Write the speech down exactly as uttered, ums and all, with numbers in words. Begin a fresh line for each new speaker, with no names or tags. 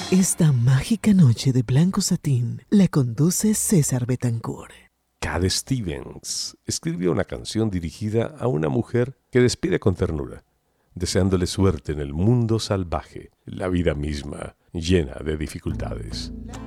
Esta mágica noche de blanco satín la conduce César Betancourt.
Cat Stevens escribió una canción dirigida a una mujer que despide con ternura, deseándole suerte en el mundo salvaje, la vida misma llena de dificultades.